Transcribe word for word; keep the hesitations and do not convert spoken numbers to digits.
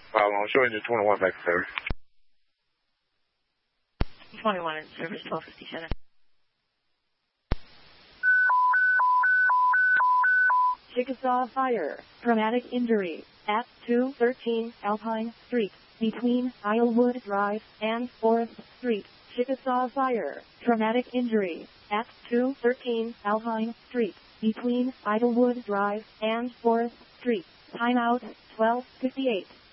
Problem. I'm showing you twenty-one back to service. twenty-one in service, twelve fifty-seven. Chickasaw Fire. Traumatic injury at two thirteen Alpine Street, between Islewood Drive and Forest Street. Chickasaw Fire. Traumatic injury at two thirteen Alpine Street, between Idlewood Drive and Forest Street. Timeout twelve fifty-eight.